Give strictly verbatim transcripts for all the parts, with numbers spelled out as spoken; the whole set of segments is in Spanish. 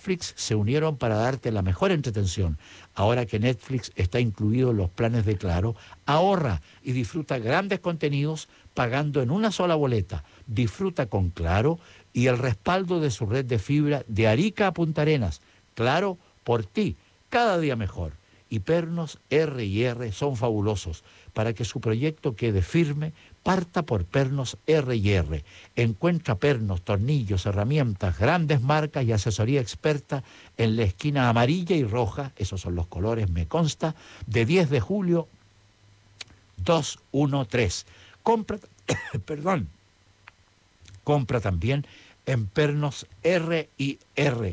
Netflix se unieron para darte la mejor entretención. Ahora que Netflix está incluido en los planes de Claro, ahorra y disfruta grandes contenidos pagando en una sola boleta. Disfruta con Claro y el respaldo de su red de fibra de Arica a Punta Arenas. Claro, por ti, cada día mejor. Y Pernos R y R son fabulosos. Para que su proyecto quede firme, parta por Pernos R y R. Encuentra pernos, tornillos, herramientas, grandes marcas y asesoría experta en la esquina amarilla y roja, esos son los colores, me consta, de diez de julio doscientos trece. Compra, perdón, compra también en Pernos R y R.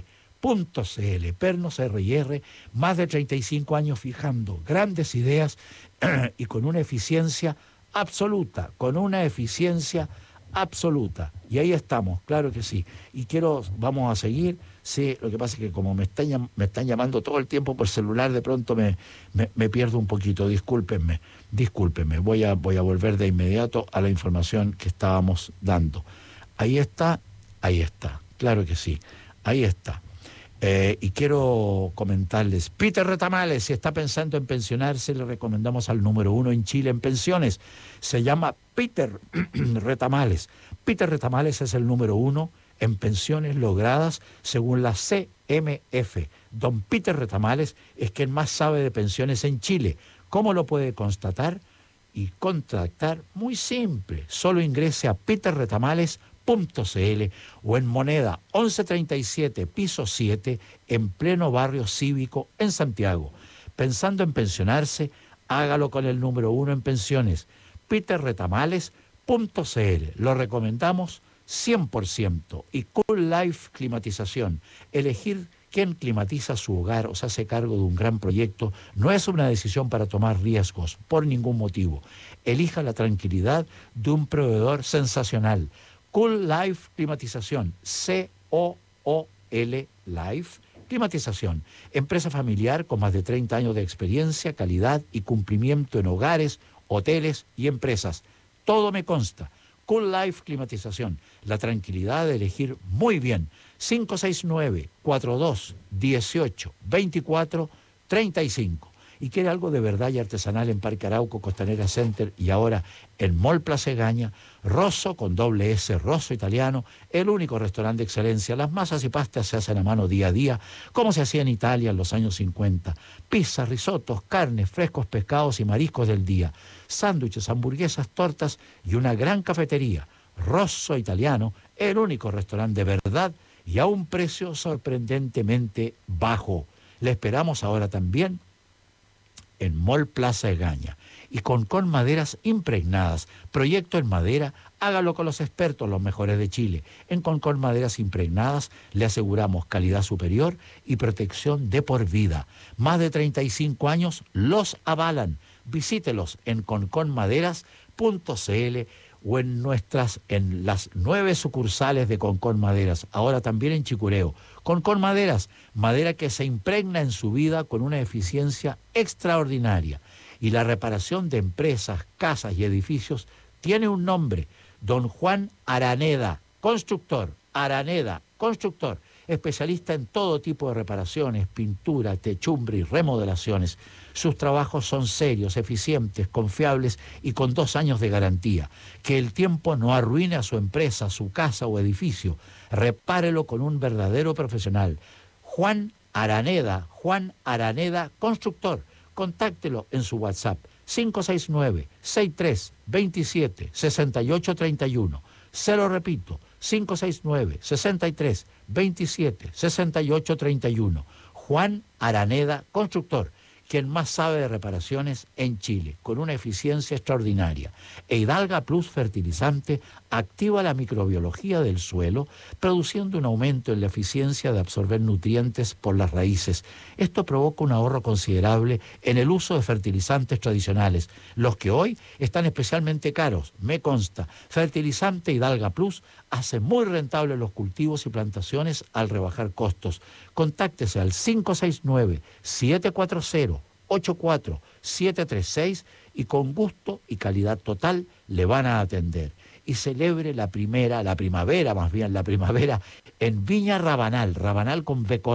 .cl, Pernos R y R, más de treinta y cinco años fijando grandes ideas y con una eficiencia absoluta, con una eficiencia absoluta. Y ahí estamos, claro que sí. Y quiero, vamos a seguir, sí, lo que pasa es que como me están, me están llamando todo el tiempo por celular, de pronto me, me, me pierdo un poquito, discúlpenme, discúlpenme, voy a, voy a volver de inmediato a la información que estábamos dando. Ahí está, ahí está, claro que sí, ahí está. Eh, y quiero comentarles, Peter Retamales, si está pensando en pensionarse, le recomendamos al número uno en Chile en pensiones. Se llama Peter Retamales. Peter Retamales es el número uno en pensiones logradas según la C M F. Don Peter Retamales es quien más sabe de pensiones en Chile. ¿Cómo lo puede constatar y contactar? Muy simple, solo ingrese a peter retamales punto cl o en Moneda once treinta y siete, piso siete, en pleno barrio cívico en Santiago. Pensando en pensionarse, hágalo con el número uno en pensiones, peter retamales punto cl. Lo recomendamos cien por ciento. Y Cool Life Climatización. Elegir quién climatiza su hogar o se hace cargo de un gran proyecto no es una decisión para tomar riesgos por ningún motivo. Elija la tranquilidad de un proveedor sensacional. Cool Life Climatización, C O O L Life Climatización, empresa familiar con más de treinta años de experiencia, calidad y cumplimiento en hogares, hoteles y empresas. Todo me consta. Cool Life Climatización, la tranquilidad de elegir muy bien. cinco seis nueve, cuatro dos uno ocho, dos cuatro tres cinco. Y quiere algo de verdad y artesanal en Parque Arauco, Costanera Center y ahora en Mall Plaza Egaña, Rosso con doble S, Rosso Italiano, el único restaurante de excelencia. Las masas y pastas se hacen a mano día a día, como se hacía en Italia en los años cincuenta. Pizza, risotos, carnes, frescos pescados y mariscos del día, sándwiches, hamburguesas, tortas y una gran cafetería. Rosso Italiano, el único restaurante de verdad y a un precio sorprendentemente bajo. Le esperamos ahora también en Mall Plaza Egaña. Y con con maderas impregnadas, proyecto en madera, hágalo con los expertos, los mejores de Chile. En Concon Maderas Impregnadas le aseguramos calidad superior y protección de por vida. Más de treinta y cinco años los avalan. Visítelos en concon maderas punto cl o en nuestras, en las nueve sucursales de Concon Maderas, ahora también en Chicureo. Concon Maderas, madera que se impregna en su vida con una eficiencia extraordinaria. Y la reparación de empresas, casas y edificios tiene un nombre, Don Juan Araneda, constructor, Araneda, constructor, especialista en todo tipo de reparaciones, pintura, techumbre y remodelaciones. Sus trabajos son serios, eficientes, confiables y con dos años de garantía. Que el tiempo no arruine a su empresa, su casa o edificio. Repárelo con un verdadero profesional. Juan Araneda, Juan Araneda, constructor. Contáctelo en su WhatsApp cinco seis nueve, seis tres dos siete, seis ocho tres uno. Se lo repito, cinco seis nueve, seis tres dos siete, seis ocho tres uno. Juan Araneda, constructor, quien más sabe de reparaciones en Chile, con una eficiencia extraordinaria. E Hidalga Plus Fertilizante activa la microbiología del suelo, produciendo un aumento en la eficiencia de absorber nutrientes por las raíces. Esto provoca un ahorro considerable en el uso de fertilizantes tradicionales, los que hoy están especialmente caros, me consta. Fertilizante Hidalga Plus hace muy rentables los cultivos y plantaciones al rebajar costos. Contáctese al cinco seis nueve, siete cuatro cero, ocho cuatro siete tres seis y con gusto y calidad total le van a atender. Y celebre la primera, la primavera, más bien la primavera, en Viña Rabanal, Rabanal con B